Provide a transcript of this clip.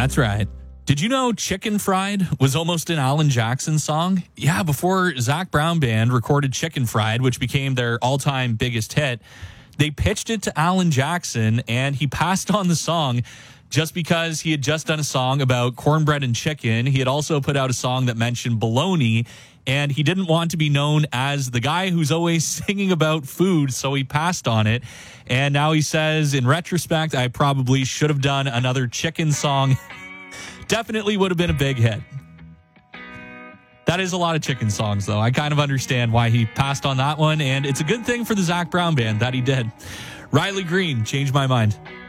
That's right. Did you know Chicken Fried was almost an Alan Jackson song? Yeah, before Zac Brown Band recorded Chicken Fried, which became their all-time biggest hit, they pitched it to Alan Jackson, and he passed on the song just because he had just done a song about cornbread and chicken. He had also put out a song that mentioned bologna, and he didn't want to be known as the guy who's always singing about food, so he passed on it. And now he says, in retrospect, I probably should have done another chicken song. Definitely would have been a big hit. That is a lot of chicken songs, though. I kind of understand why he passed on that one, and it's a good thing for the Zac Brown Band that he did. Riley Green, Change My Mind.